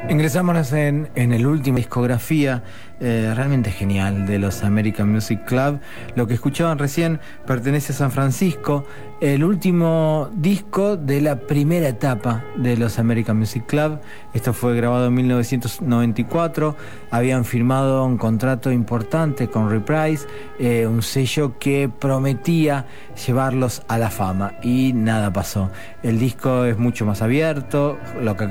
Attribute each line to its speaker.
Speaker 1: Ingresamos en el último discografía realmente genial de los American Music Club. Lo que escuchaban recién pertenece a San Francisco, el último disco de la primera etapa de los American Music Club. Esto fue grabado en 1994. Habían firmado un contrato importante con Reprise, un sello que prometía llevarlos a la fama, y nada pasó. El disco es mucho más abierto. Lo que